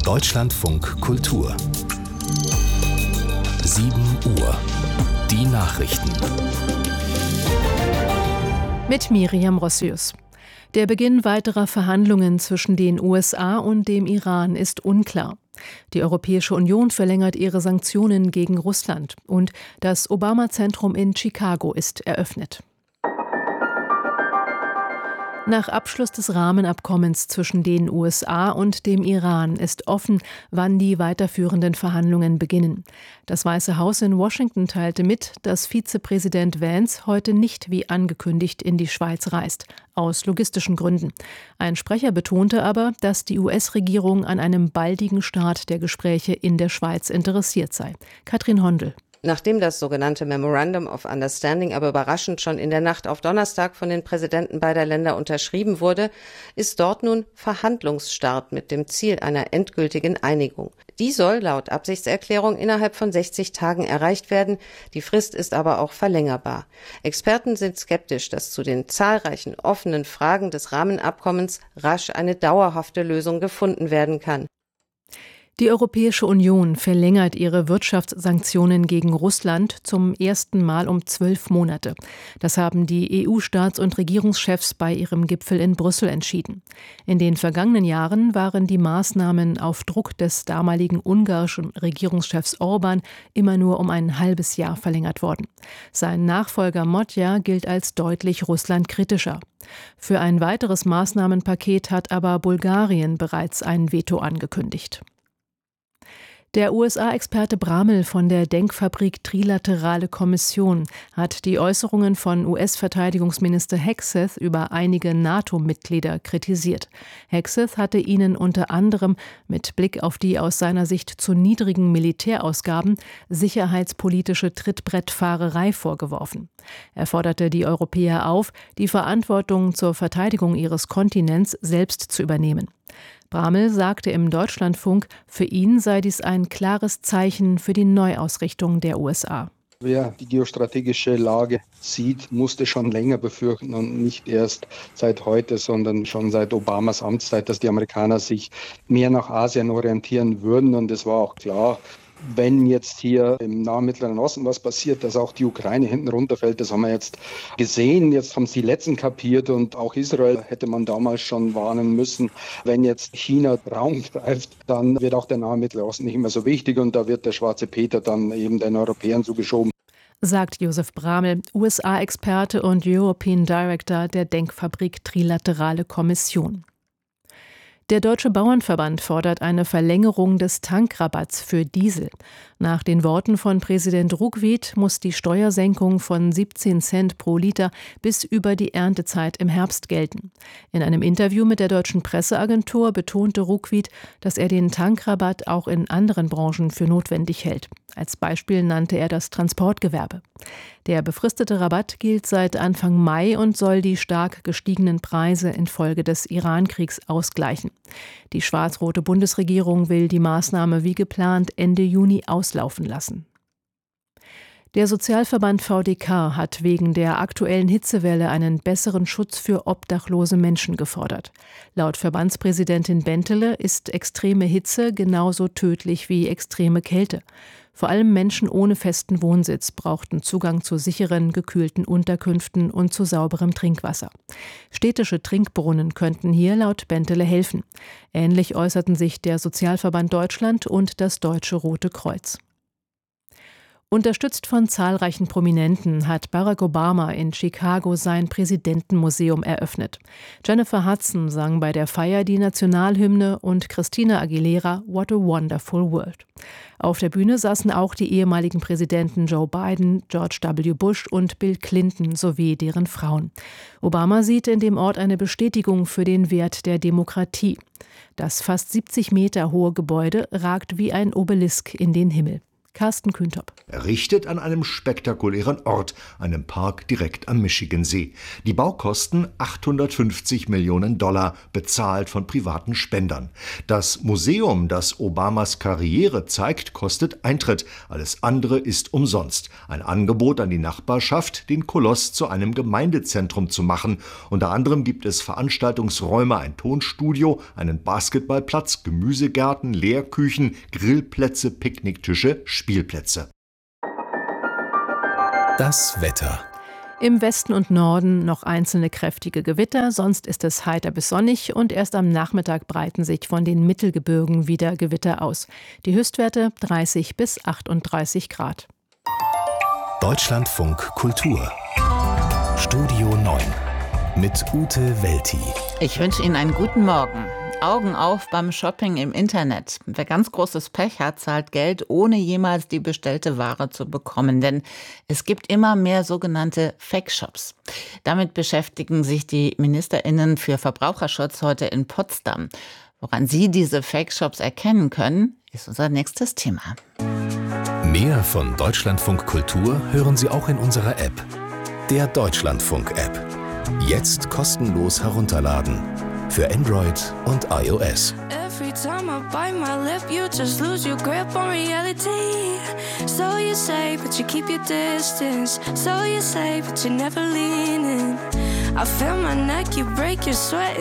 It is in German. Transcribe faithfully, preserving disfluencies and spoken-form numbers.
Deutschlandfunk Kultur. sieben Uhr. Die Nachrichten. Mit Miriam Rossius. Der Beginn weiterer Verhandlungen zwischen den U S A und dem Iran ist unklar. Die Europäische Union verlängert ihre Sanktionen gegen Russland und das Obama-Zentrum in Chicago ist eröffnet. Nach Abschluss des Rahmenabkommens zwischen den U S A und dem Iran ist offen, wann die weiterführenden Verhandlungen beginnen. Das Weiße Haus in Washington teilte mit, dass Vizepräsident Vance heute nicht wie angekündigt in die Schweiz reist, aus logistischen Gründen. Ein Sprecher betonte aber, dass die U S-Regierung an einem baldigen Start der Gespräche in der Schweiz interessiert sei. Katrin Hondel. Nachdem das sogenannte Memorandum of Understanding aber überraschend schon in der Nacht auf Donnerstag von den Präsidenten beider Länder unterschrieben wurde, ist dort nun Verhandlungsstart mit dem Ziel einer endgültigen Einigung. Die soll laut Absichtserklärung innerhalb von sechzig Tagen erreicht werden. Die Frist ist aber auch verlängerbar. Experten sind skeptisch, dass zu den zahlreichen offenen Fragen des Rahmenabkommens rasch eine dauerhafte Lösung gefunden werden kann. Die Europäische Union verlängert ihre Wirtschaftssanktionen gegen Russland zum ersten Mal um zwölf Monate. Das haben die E U-Staats- und Regierungschefs bei ihrem Gipfel in Brüssel entschieden. In den vergangenen Jahren waren die Maßnahmen auf Druck des damaligen ungarischen Regierungschefs Orban immer nur um ein halbes Jahr verlängert worden. Sein Nachfolger Modja gilt als deutlich russlandkritischer. Für ein weiteres Maßnahmenpaket hat aber Bulgarien bereits ein Veto angekündigt. Der U S A-Experte Bramel von der Denkfabrik Trilaterale Kommission hat die Äußerungen von U S-Verteidigungsminister Hegseth über einige NATO-Mitglieder kritisiert. Hegseth hatte ihnen unter anderem mit Blick auf die aus seiner Sicht zu niedrigen Militärausgaben sicherheitspolitische Trittbrettfahrerei vorgeworfen. Er forderte die Europäer auf, die Verantwortung zur Verteidigung ihres Kontinents selbst zu übernehmen. Bramel sagte im Deutschlandfunk, für ihn sei dies ein klares Zeichen für die Neuausrichtung der U S A. Wer die geostrategische Lage sieht, musste schon länger befürchten und nicht erst seit heute, sondern schon seit Obamas Amtszeit, dass die Amerikaner sich mehr nach Asien orientieren würden. Und es war auch klar, wenn jetzt hier im nahen Mittleren Osten was passiert, dass auch die Ukraine hinten runterfällt, das haben wir jetzt gesehen. Jetzt haben es die Letzten kapiert und auch Israel hätte man damals schon warnen müssen. Wenn jetzt China Raum greift, dann wird auch der nahe Mittlere Osten nicht mehr so wichtig und da wird der schwarze Peter dann eben den Europäern zugeschoben. Sagt Josef Bramel, U S A-Experte und European Director der Denkfabrik Trilaterale Kommission. Der Deutsche Bauernverband fordert eine Verlängerung des Tankrabatts für Diesel. Nach den Worten von Präsident Ruckwied muss die Steuersenkung von siebzehn Cent pro Liter bis über die Erntezeit im Herbst gelten. In einem Interview mit der Deutschen Presseagentur betonte Ruckwied, dass er den Tankrabatt auch in anderen Branchen für notwendig hält. Als Beispiel nannte er das Transportgewerbe. Der befristete Rabatt gilt seit Anfang Mai und soll die stark gestiegenen Preise infolge des Iran-Kriegs ausgleichen. Die schwarz-rote Bundesregierung will die Maßnahme wie geplant Ende Juni auslaufen lassen. Der Sozialverband V D K hat wegen der aktuellen Hitzewelle einen besseren Schutz für obdachlose Menschen gefordert. Laut Verbandspräsidentin Bentele ist extreme Hitze genauso tödlich wie extreme Kälte. Vor allem Menschen ohne festen Wohnsitz brauchten Zugang zu sicheren, gekühlten Unterkünften und zu sauberem Trinkwasser. Städtische Trinkbrunnen könnten hier laut Bentele helfen. Ähnlich äußerten sich der Sozialverband Deutschland und das Deutsche Rote Kreuz. Unterstützt von zahlreichen Prominenten hat Barack Obama in Chicago sein Präsidentenmuseum eröffnet. Jennifer Hudson sang bei der Feier die Nationalhymne und Christina Aguilera What a Wonderful World. Auf der Bühne saßen auch die ehemaligen Präsidenten Joe Biden, George W. Bush und Bill Clinton sowie deren Frauen. Obama sieht in dem Ort eine Bestätigung für den Wert der Demokratie. Das fast siebzig Meter hohe Gebäude ragt wie ein Obelisk in den Himmel. Carsten Kühntop. Errichtet an einem spektakulären Ort, einem Park direkt am Michigansee. Die Baukosten achthundertfünfzig Millionen Dollar, bezahlt von privaten Spendern. Das Museum, das Obamas Karriere zeigt, kostet Eintritt. Alles andere ist umsonst. Ein Angebot an die Nachbarschaft, den Koloss zu einem Gemeindezentrum zu machen. Unter anderem gibt es Veranstaltungsräume, ein Tonstudio, einen Basketballplatz, Gemüsegärten, Lehrküchen, Grillplätze, Picknicktische, Spielplätze. Das Wetter. Im Westen und Norden noch einzelne kräftige Gewitter, sonst ist es heiter bis sonnig und erst am Nachmittag breiten sich von den Mittelgebirgen wieder Gewitter aus. Die Höchstwerte dreißig bis achtunddreißig Grad. Deutschlandfunk Kultur. Studio neun mit Ute Welti. Ich wünsche Ihnen einen guten Morgen. Augen auf beim Shopping im Internet. Wer ganz großes Pech hat, zahlt Geld, ohne jemals die bestellte Ware zu bekommen. Denn es gibt immer mehr sogenannte Fake-Shops. Damit beschäftigen sich die MinisterInnen für Verbraucherschutz heute in Potsdam. Woran Sie diese Fake-Shops erkennen können, ist unser nächstes Thema. Mehr von Deutschlandfunk Kultur hören Sie auch in unserer App. Der Deutschlandfunk-App. Jetzt kostenlos herunterladen. Für Android und iOS. Every time I bite my lip, you just lose your grip on reality. So you say, but you keep your distance. So you say, but you never lean in. I feel my neck, you break your sweat.